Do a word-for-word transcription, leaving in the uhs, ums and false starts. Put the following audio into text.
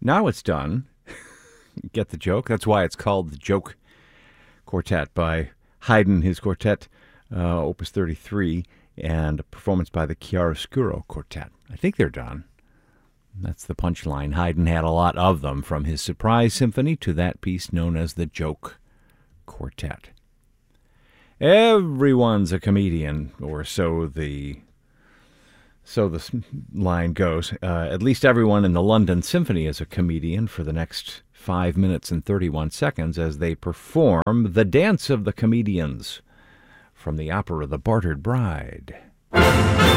Now it's done. Get the joke? That's why it's called the Joke Quartet by Haydn, his quartet, uh, Opus thirty-three, and a performance by the Chiaroscuro Quartet. I think they're done. That's the punchline. Haydn had a lot of them, from his Surprise Symphony to that piece known as the Joke Quartet. Everyone's a comedian, or so the so the line goes. Uh, at least everyone in the London Symphony is a comedian for the next five minutes and thirty-one seconds as they perform The Dance of the Comedians from the opera The Bartered Bride.